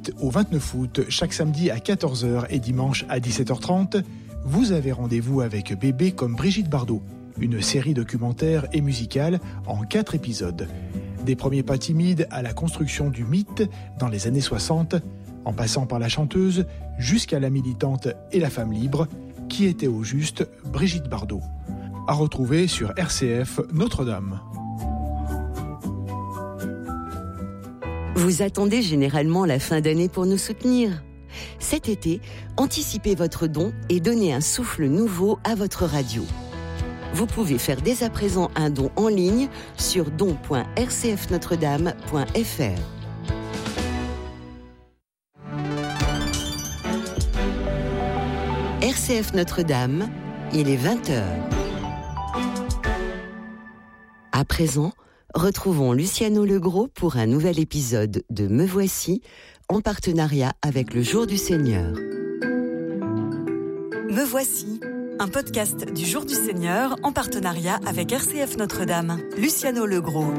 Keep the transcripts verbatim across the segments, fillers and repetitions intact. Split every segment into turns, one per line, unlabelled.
dix-huit au vingt-neuf août, chaque samedi à quatorze heures et dimanche à dix-sept heures trente, vous avez rendez-vous avec Bébé comme Brigitte Bardot, une série documentaire et musicale en quatre épisodes. Des premiers pas timides à la construction du mythe dans les années soixante, en passant par la chanteuse jusqu'à la militante et la femme libre, qui était au juste Brigitte Bardot. À retrouver sur R C F Notre-Dame.
Vous attendez généralement la fin d'année pour nous soutenir. Cet été, anticipez votre don et donnez un souffle nouveau à votre radio. Vous pouvez faire dès à présent un don en ligne sur don point r c f notre dame point f r. R C F Notre-Dame, il est vingt heures. À présent, retrouvons Luciano Legros pour un nouvel épisode de Me Voici, en partenariat avec le Jour du Seigneur.
Me Voici, un podcast du Jour du Seigneur en partenariat avec R C F Notre-Dame. Luciano Legros.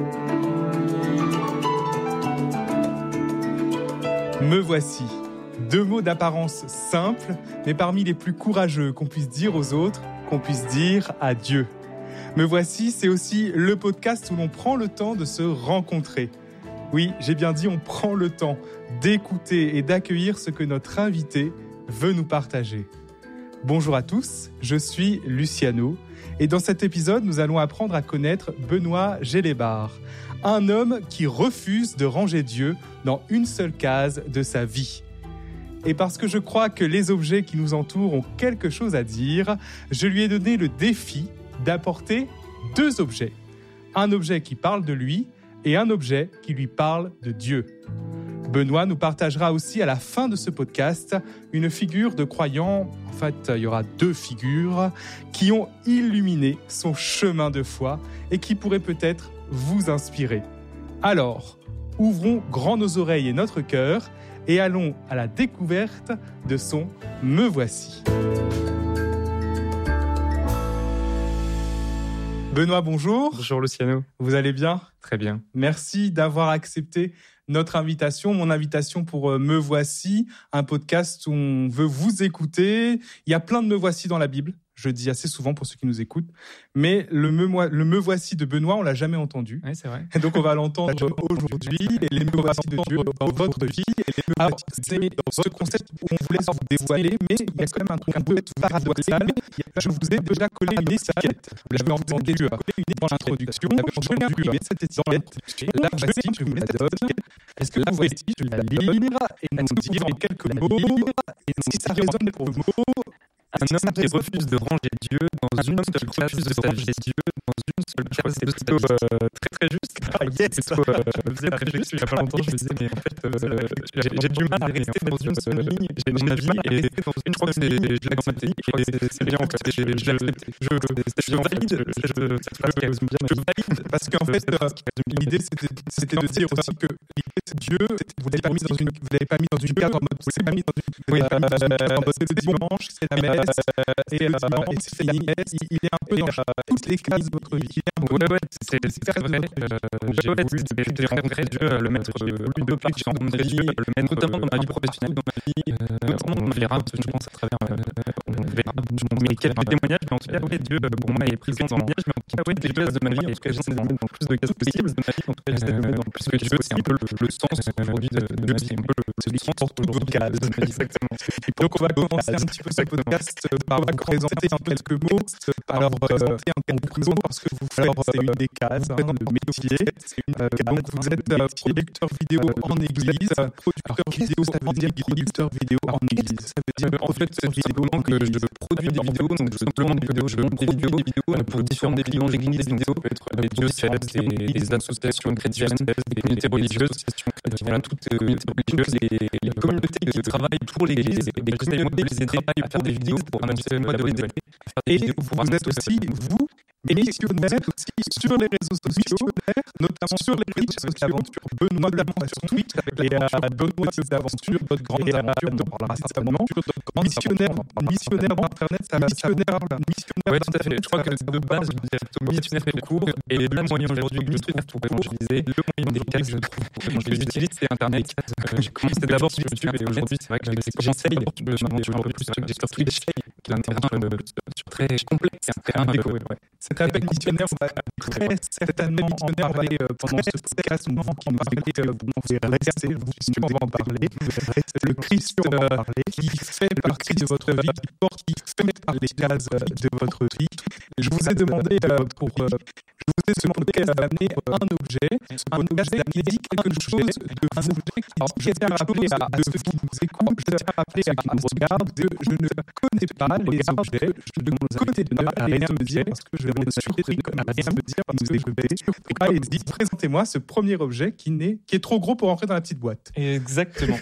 Me voici. Deux mots d'apparence simple, mais parmi les plus courageux qu'on puisse dire aux autres, qu'on puisse dire à Dieu. Me voici, c'est aussi le podcast où l'on prend le temps de se rencontrer. Oui, j'ai bien dit, on prend le temps d'écouter et d'accueillir ce que notre invité veut nous partager. Bonjour à tous, je suis Luciano et dans cet épisode, nous allons apprendre à connaître Benoît Gélébart, un homme qui refuse de ranger Dieu dans une seule case de sa vie. Et parce que je crois que les objets qui nous entourent ont quelque chose à dire, je lui ai donné le défi d'apporter deux objets. Un objet qui parle de lui et un objet qui lui parle de Dieu. Benoît nous partagera aussi à la fin de ce podcast une figure de croyant, en fait il y aura deux figures, qui ont illuminé son chemin de foi et qui pourraient peut-être vous inspirer. Alors, ouvrons grand nos oreilles et notre cœur et allons à la découverte de son « Me voici ». Benoît, bonjour.
Bonjour Luciano.
Vous allez bien ?
Très bien.
Merci d'avoir accepté notre invitation, mon invitation pour euh, Me Voici, un podcast où on veut vous écouter. Il y a plein de Me Voici dans la Bible, je le dis assez souvent pour ceux qui nous écoutent, mais le Me, le me Voici de Benoît, on l'a jamais entendu.
Oui, c'est vrai.
Et donc on va l'entendre aujourd'hui, et les Me Voici de Dieu dans votre vie. Et les me Alors, c'est dans ce concept où on vous laisse vous dévoiler, mais il y a quand même un truc un peu paradoxal. Je vous ai déjà collé une étiquette. Vous l'avez entendu dans l'introduction, je l'ai imprimé cette étiquette. Là, voici, je vous la donne. Est-ce que là, voici, je vais la lire et nous dire en quelques mots, et si ça résonne pour vous,
un homme qui refuse de ranger Dieu dans une seule case de sa vie. Dieu dans une seule case. C'est plutôt euh, très très juste.
Ah, yes.
C'est plutôt, euh, je faisais très juste. Il n'y a pas longtemps, je me disais, mais en fait, euh, j'ai, j'ai du mal à rester dans une seule ligne. J'ai dans ma vie et rester dans une. Je crois que c'est, je l'ai dans ma vie. Je crois que c'est, c'est bien en fait. Je, je, je, je, je valide. Je, je valide
parce qu'en fait, l'idée c'était, c'était de dire aussi que l'idée c'est Dieu. Vous l'avez pas mis dans une, vous l'avez pas mis dans une carte en mode. Vous l'avez pas mis dans une. Oui, en mode c'est dimanche, c'est la messe. Et, euh, et c'est fini. Il, il est un peu dans toutes les cases de votre vie. Il est un peu
ouais, ouais, c'est, c'est, c'est vrai. Euh, j'ai voulu de rencontrer Dieu, le mettre plus de part dans ma vie, le mettre notamment dans ma vie professionnelle, dans ma vie, euh, notamment on verra, je pense, à travers, euh, on verra, mais quelques témoignages, mais en tout cas, oui, Dieu, pour moi, est présent dans mon témoignage, mais en tout cas, oui, des cases de ma vie, en tout cas, j'essaie de mettre dans plus de cases possibles de ma vie, en tout cas, j'essaie de mettre dans plus que Dieu, c'est un peu le, le sens aujourd'hui de, de ma vie, c'est un peu le, c'est le sens pour toutes vos cases de ma vie, exactement.
Donc, on va commencer un petit peu ce podcast par vous présenter en quelques mots. Alors, présenter en quelques mots parce que vous faites, c'est une des cases de métier. Donc, vous êtes producteur vidéo en église. Producteur vidéo, ça veut dire producteur vidéo en église. Ça veut dire
en fait, c'est simplement que je produis des vidéos, donc je simplement des vidéos, je monte des vidéos, des vidéos pour différentes clients d'église, des vidéos, peut être des diocèses, des, des associations chrétiennes, des communautés religieuses, voilà, toutes les communautés religieuses, les, les communautés qui travaillent pour l'église, et des communautés qui travaillent pour des vidéos, pour un maximum de vidéos. Et vous êtes aussi, vous, missionnaire aussi sur les réseaux sociaux, notamment sur les Twitch, l'aventure Benoît d'Aventure sur Twitch, et Benoît d'Aventure, notre grande aventure, on parlera certainement, missionnaire, missionnaire Internet, ça va, missionnaire, Oui, tout à fait. Je crois que de base, je dirais plutôt missionnaire tout court. Et le moyen aujourd'hui que je trouve pour évangéliser, le moyen des cases pour évangéliser, j'utilise, c'est Internet. Euh, j'ai commencé d'abord sur YouTube et aujourd'hui, c'est vrai que j'essaye, je m'aventure un peu plus sur Twitch, qui est un terrain très complexe, un terrain décoré.
Cet appel missionnaire, on va très certainement en parler pendant ce podcast. On va rester, je suis sûr, on va en parler. Le Christ qui fait partie de votre vie, qui porte, qui fait par les cases de votre vie. Je vous ai demandé pour, je vous ai demandé d'amener un objet, un objet qui dit quelque chose de vous. Alors, je tiens à rappeler à ceux qui nous écoutent, je tiens à rappeler à qui nous regardent que je ne connais pas les objets, je ne connais pas rien me dire parce que je vais me surpris à rien me dire parce que je vais. Allez-y, présentez-moi ce premier objet qui n'est, qui est trop gros pour entrer dans la petite boîte.
Exactement.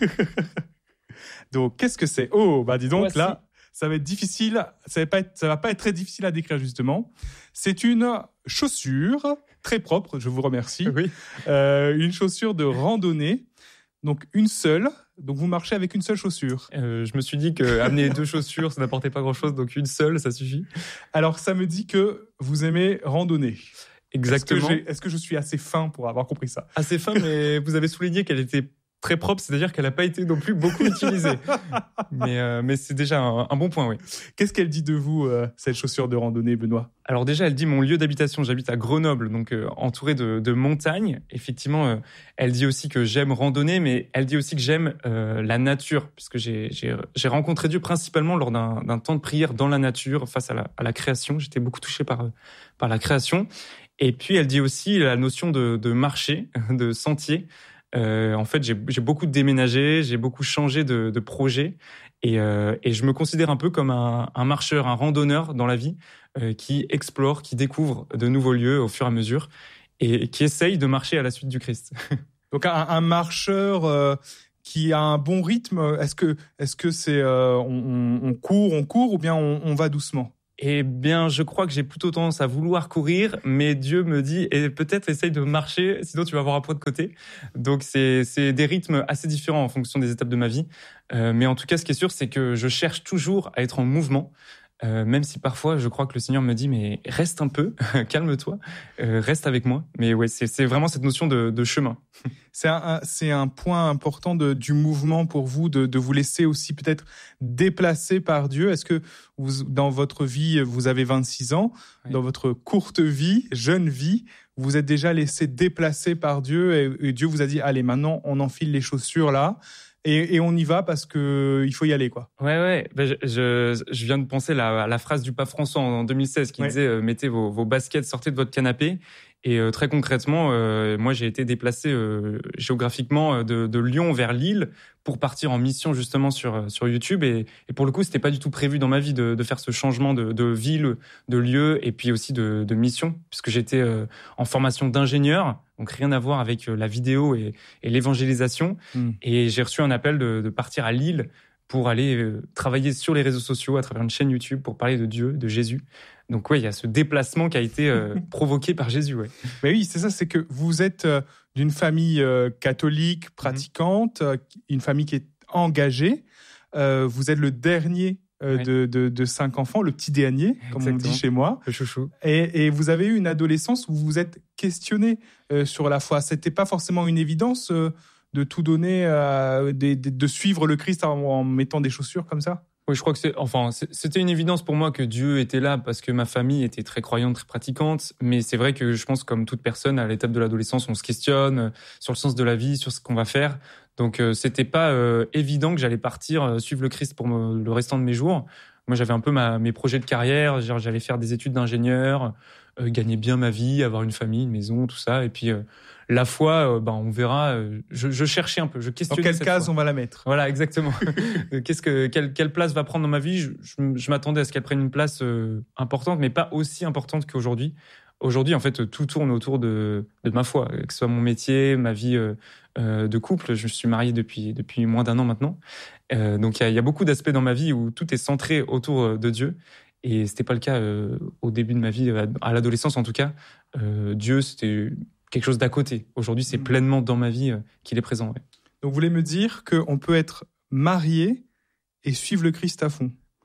Donc, qu'est-ce que c'est? Oh, bah dis donc,
Voici.
Là, ça va être difficile. Ça va pas être, ça va pas être très difficile à décrire, justement. C'est une chaussure très propre, je vous remercie.
Oui.
Euh, une chaussure de randonnée. Donc, une seule. Donc, vous marchez avec une seule chaussure.
Euh, je me suis dit que amener deux chaussures, ça n'apportait pas grand-chose, donc une seule, ça suffit.
Alors, ça me dit que vous aimez randonner.
Exactement.
Est-ce que, j'ai, est-ce que je suis assez fin pour avoir compris ça?
Assez fin, mais vous avez souligné qu'elle était très propre, c'est-à-dire qu'elle n'a pas été non plus beaucoup utilisée. mais, euh, mais c'est déjà un, un bon point, oui.
Qu'est-ce qu'elle dit de vous, euh, cette chaussure de randonnée, Benoît?
Alors déjà, elle dit mon lieu d'habitation. J'habite à Grenoble, donc euh, entouré de, de montagnes. Effectivement, euh, elle dit aussi que j'aime randonner, mais elle dit aussi que j'aime euh, la nature, puisque j'ai, j'ai, j'ai rencontré Dieu principalement lors d'un, d'un temps de prière dans la nature, face à la, à la création. J'étais beaucoup touché par, par la création. Et puis, elle dit aussi la notion de, de marché, de sentier. Euh, en fait, j'ai, j'ai beaucoup déménagé, j'ai beaucoup changé de, de projet, et, euh, et je me considère un peu comme un, un marcheur, un randonneur dans la vie, euh, qui explore, qui découvre de nouveaux lieux au fur et à mesure, et, et qui essaye de marcher à la suite du Christ.
Donc un, un marcheur euh, qui a un bon rythme. Est-ce que, est-ce que c'est euh, on, on court, on court, ou bien on, on va doucement?
Eh bien, je crois que j'ai plutôt tendance à vouloir courir, mais Dieu me dit, et peut-être essaye de marcher, sinon tu vas avoir un poids de côté. Donc, c'est, c'est des rythmes assez différents en fonction des étapes de ma vie. Euh, mais en tout cas, ce qui est sûr, c'est que je cherche toujours à être en mouvement, euh, même si parfois, je crois que le Seigneur me dit, mais reste un peu, calme-toi, euh, reste avec moi. Mais ouais, c'est, c'est vraiment cette notion de, de chemin.
C'est un, un, c'est un point important de, du mouvement pour vous, de, de vous laisser aussi peut-être déplacer par Dieu. Est-ce que vous, dans votre vie, vous avez vingt-six ans, oui. Dans votre courte vie, jeune vie, vous êtes déjà laissé déplacer par Dieu et, et Dieu vous a dit, allez, maintenant, on enfile les chaussures là. Et, et on y va parce que il faut y aller, quoi.
Ouais, ouais. Ben, je, je, je viens de penser à la phrase du pape François en deux mille seize qui ouais. disait euh, mettez vos, vos baskets, sortez de votre canapé. Et euh, très concrètement, euh, moi j'ai été déplacé euh, géographiquement de, de Lyon vers Lille pour partir en mission justement sur sur YouTube. Et, et pour le coup, c'était pas du tout prévu dans ma vie de, de faire ce changement de, de ville, de lieu et puis aussi de, de mission, puisque j'étais euh, en formation d'ingénieur. Donc rien à voir avec la vidéo et, et l'évangélisation. Mmh. Et j'ai reçu un appel de, de partir à Lille pour aller euh, travailler sur les réseaux sociaux à travers une chaîne YouTube pour parler de Dieu, de Jésus. Donc ouais, il y a ce déplacement qui a été euh, provoqué par Jésus. Ouais.
Mais oui, c'est ça, c'est que vous êtes euh, d'une famille euh, catholique, pratiquante, mmh. une famille qui est engagée. Euh, vous êtes le dernier Euh, ouais. de, de, de cinq enfants, le petit dernier, comme Exactement. On dit chez moi.
Le chouchou.
Et, et vous avez eu une adolescence où vous vous êtes questionné euh, sur la foi. C'était pas forcément une évidence euh, de tout donner, euh, de, de, de suivre le Christ en, en mettant des chaussures comme ça?
Oui, je crois que c'est, enfin, c'était une évidence pour moi que Dieu était là parce que ma famille était très croyante, très pratiquante. Mais c'est vrai que je pense, comme toute personne, à l'étape de l'adolescence, on se questionne sur le sens de la vie, sur ce qu'on va faire. Donc, euh, c'était pas euh, évident que j'allais partir euh, suivre le Christ pour me, le restant de mes jours. Moi, j'avais un peu ma, mes projets de carrière. Genre, j'allais faire des études d'ingénieur, euh, gagner bien ma vie, avoir une famille, une maison, tout ça. Et puis, euh, la foi, euh, ben, on verra. Euh, je, je cherchais un peu, je questionnais.
Dans quelle
cette
case
foi.
On va la mettre?
Voilà, exactement. Qu'est-ce que, quelle, quelle place va prendre dans ma vie? Je, je, je m'attendais à ce qu'elle prenne une place euh, importante, mais pas aussi importante qu'aujourd'hui. Aujourd'hui, en fait, tout tourne autour de, de ma foi, que ce soit mon métier, ma vie euh, euh, de couple. Je suis marié depuis, depuis moins d'un an maintenant. Euh, donc, il y, y a beaucoup d'aspects dans ma vie où tout est centré autour de Dieu. Et c'était pas le cas euh, au début de ma vie, à l'adolescence en tout cas. Euh, Dieu, c'était quelque chose d'à côté. Aujourd'hui, c'est mmh. pleinement dans ma vie euh, qu'il est présent. Ouais.
Donc, vous voulez me dire qu'on peut être marié et suivre le Christ à fond?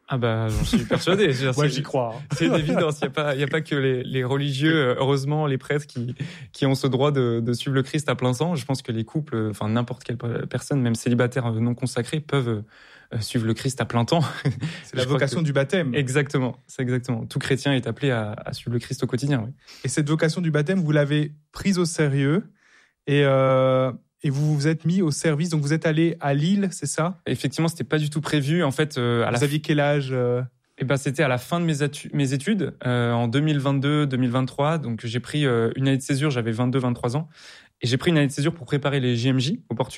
Ah bah, j'en suis persuadé.
Moi,
c'est,
j'y crois.
C'est une évidence. Il n'y a pas, il y a pas que les, les religieux, heureusement, les prêtres qui, qui ont ce droit de, de suivre le Christ à plein temps. Je pense que les couples, enfin, n'importe quelle personne, même célibataires non consacrés, peuvent suivre le Christ à plein temps.
C'est la vocation que... du baptême.
Exactement. C'est exactement. Tout chrétien est appelé à, à suivre le Christ au quotidien, oui.
Et cette vocation du baptême, vous l'avez prise au sérieux et, euh, et vous vous êtes mis au service. Donc, vous êtes allé à Lille, c'est ça?
Effectivement, c'était pas du tout prévu. En fait, euh, à
vous
la
aviez quel âge euh...
Eh ben, c'était à la fin de mes, atu- mes études, euh, en deux mille vingt-deux deux mille vingt-trois. Donc, j'ai pris euh, une année de césure, j'avais vingt-deux vingt-trois ans. Et j'ai pris une année de césure pour préparer les J M J au Portugal.